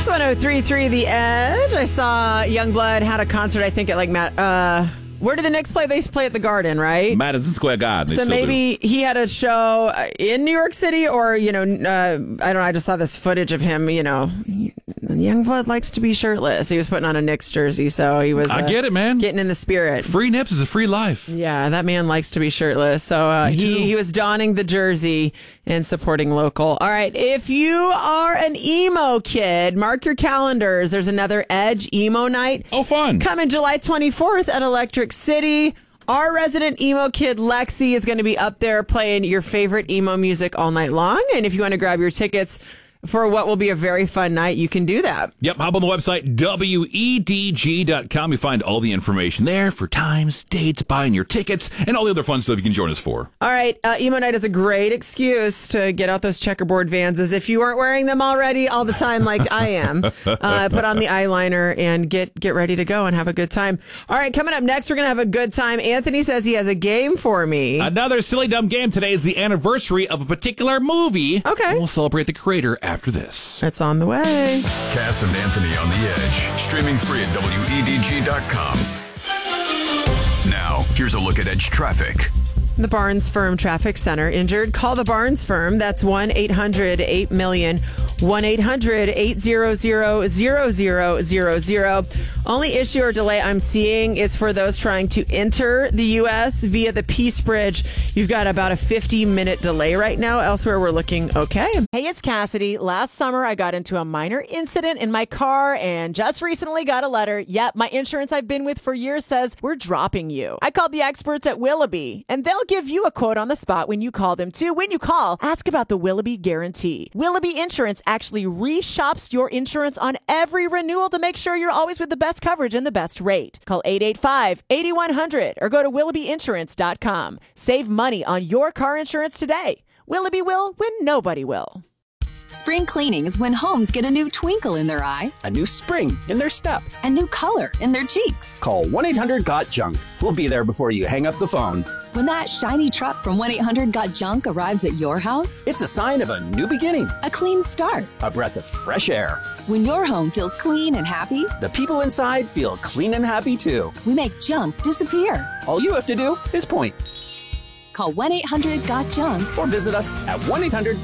It's 103.3 The Edge. I saw Youngblood had a concert, I think, at like where did the Knicks play? They play at the Garden, right? Madison Square Garden. So maybe he had a show in New York City, or, I don't know. I just saw this footage of him, Youngblood likes to be shirtless. He was putting on a Knicks jersey, so he was. I get it, man. Getting in the spirit. Free nips is a free life. Yeah, that man likes to be shirtless. So he was donning the jersey and supporting local. All right, if you are an emo kid, mark your calendars. There's another Edge emo night. Oh, fun. Coming July 24th at Electric City. Our resident emo kid, Lexi, is going to be up there playing your favorite emo music all night long. And if you want to grab your tickets for what will be a very fun night, you can do that. Yep, hop on the website, WEDG.com. You find all the information there for times, dates, buying your tickets, and all the other fun stuff you can join us for. All right, emo night is a great excuse to get out those checkerboard Vans, as if you weren't wearing them already all the time like I am. Put on the eyeliner and get ready to go and have a good time. All right, coming up next, we're going to have a good time. Anthony says he has a game for me. Another silly dumb game. Today is the anniversary of a particular movie. Okay. And we'll celebrate the creator after this. It's on the way. Cass and Anthony on the Edge. Streaming free at WEDG.com. Now, here's a look at Edge traffic. The Barnes Firm Traffic Center. Injured? Call the Barnes Firm. That's 1-800-8-MILLION. 1-800-800-0000. Only issue or delay I'm seeing is for those trying to enter the U.S. via the Peace Bridge. You've got about a 50-minute delay right now. Elsewhere, we're looking okay. Hey, it's Cassidy. Last summer, I got into a minor incident in my car and just recently got a letter. Yep, my insurance I've been with for years says we're dropping you. I called the experts at Willoughby, and they'll give you a quote on the spot when you call them too. When you call, ask about the Willoughby Guarantee. Willoughby Insurance actually reshops your insurance on every renewal to make sure you're always with the best coverage and the best rate. Call 885-8100 or go to willoughbyinsurance.com. Save money on your car insurance today. Willoughby will when nobody will. Spring cleaning is when homes get a new twinkle in their eye, a new spring in their step, a new color in their cheeks. Call 1-800-GOT-JUNK. We'll be there before you hang up the phone. When that shiny truck from 1-800-GOT-JUNK arrives at your house, it's a sign of a new beginning, a clean start, a breath of fresh air. When your home feels clean and happy, the people inside feel clean and happy too. We make junk disappear. All you have to do is point. Call 1-800-GOT-JUNK or visit us at 1-800